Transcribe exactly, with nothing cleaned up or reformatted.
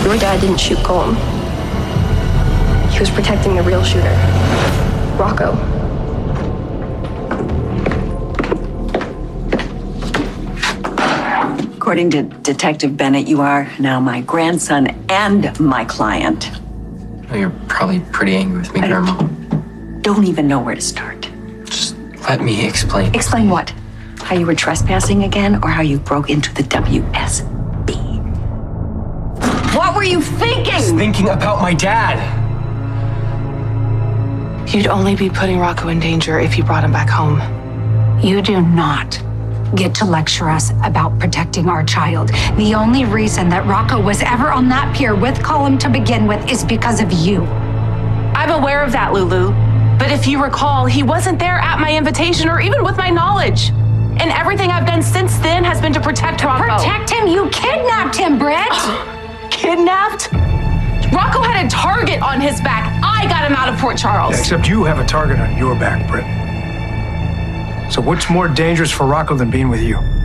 Your dad didn't shoot Colm. He was protecting the real shooter, Rocco. According to Detective Bennett, you are now my grandson and my client. Oh, you're probably pretty angry with me, I Grandma. Don't even know where to start. Just let me explain. Explain what? How you were trespassing again, or how you broke into the W S B? What were you thinking? Thinking about my dad. You'd only be putting Rocco in danger if you brought him back home. You do not get to lecture us about protecting our child. The only reason that Rocco was ever on that pier with Colm to begin with is because of you. I'm aware of that, Lulu. But if you recall, he wasn't there at my invitation or even with my knowledge. And everything I've done since then has been to protect Rocco. Protect him? You kidnapped him, Britt! Kidnapped? Rocco had a target on his back. I got him out of Port Charles. Yeah, except you have a target on your back, Britt. So what's more dangerous for Rocco than being with you?